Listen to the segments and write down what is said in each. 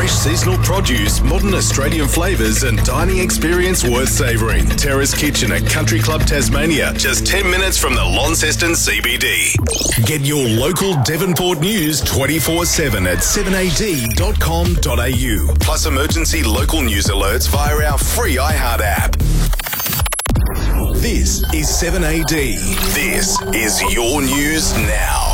Fresh seasonal produce, modern Australian flavours and dining experience worth savouring. Terrace Kitchen at Country Club Tasmania, just 10 minutes from the Launceston CBD. Get your local Devonport news 24/7 at 7ad.com.au. Plus emergency local news alerts via our free iHeart app. This is 7AD. This is your news now.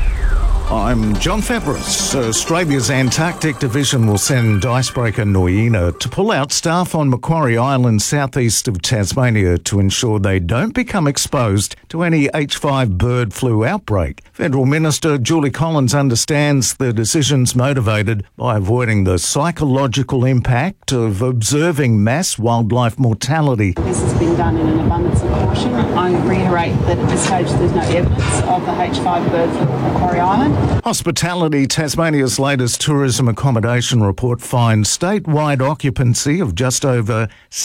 I'm John Fabris. Australia's Antarctic Division will send icebreaker Noina to pull out staff on Macquarie Island southeast of Tasmania to ensure they don't become exposed to any H5 bird flu outbreak. Federal Minister Julie Collins understands the decision's motivated by avoiding the psychological impact of observing mass wildlife mortality. This has been done in an abundance of caution. I reiterate that at this stage there's no evidence of the H5 bird flu at Macquarie Island. Hospitality Tasmania's latest tourism accommodation report finds statewide occupancy of just over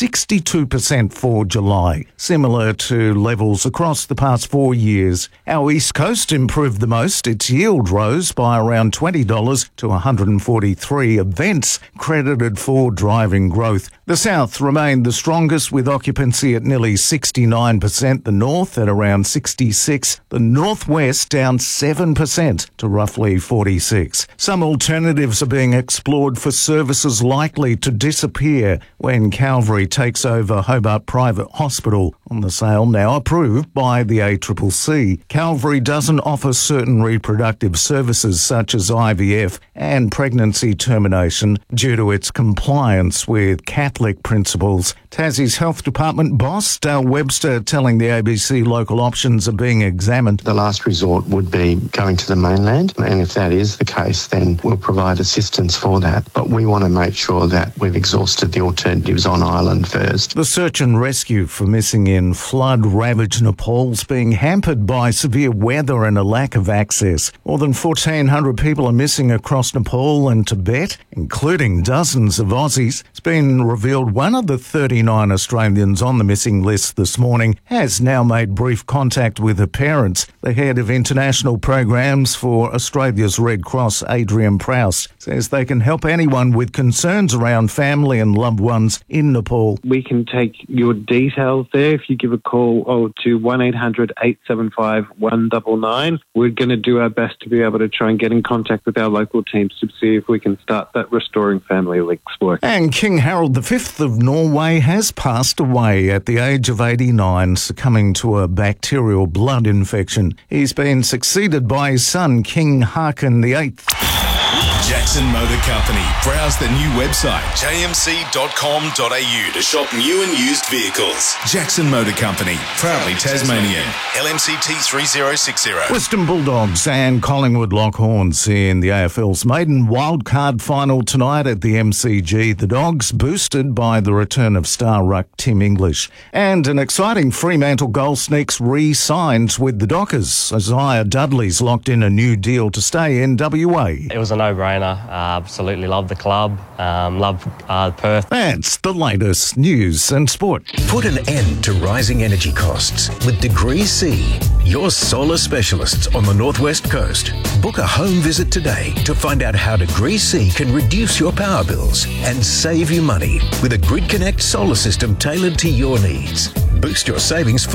62% for July, similar to levels across the past 4 years. Our East Coast improved the most. Its yield rose by around $20 to $143, events credited for driving growth. The South remained the strongest with occupancy at nearly 69%, the North at around 66%, the Northwest down 7% to roughly 46. Some alternatives are being explored for services likely to disappear when Calvary takes over Hobart Private Hospital, on the sale now approved by the ACCC. Calvary doesn't offer certain reproductive services such as IVF and pregnancy termination due to its compliance with Catholic principles. Tassie's Health Department boss, Dale Webster, telling the ABC local options are being examined. The last resort would be going to the mainland, and if that is the case, then we'll provide assistance for that. But we want to make sure that we've exhausted the alternatives on island first. The search and rescue for missing in flood-ravaged Nepal is being hampered by severe weather and a lack of access. More than 1,400 people are missing across Nepal and Tibet, including dozens of Aussies. It's been revealed one of the 39 Australians on the missing list this morning has now made brief contact with her parents. The head of international programs for Australia's Red Cross, Adrian Prowse, says they can help anyone with concerns around family and loved ones in Nepal. We can take your details there. If you give a call to 1-800-875-199, we're going to do our best to be able to try and get in contact with our local teams to see if we can start that Restoring Family Links work. And King Harold V of Norway has passed away at the age of 89, succumbing to a bacterial blood infection. He's been succeeded by his son, King Haakon VIII. Jackson Motor Company. Browse the new website, jmc.com.au, to shop new and used vehicles. Jackson Motor Company, proudly Tasmanian. LMCT 3060. Western Bulldogs and Collingwood Lockhorns in the AFL's maiden wildcard final tonight at the MCG. The Dogs boosted by the return of star ruck Tim English. And an exciting Fremantle goal sneaks re-signed with the Dockers. Isaiah Dudley's locked in a new deal to stay in WA. It was a no-brainer. Absolutely love the club, love Perth. That's the latest news and sport. Put an end to rising energy costs with Degree C, your solar specialists on the Northwest Coast. Book a home visit today to find out how Degree C can reduce your power bills and save you money with a Grid Connect solar system tailored to your needs. Boost your savings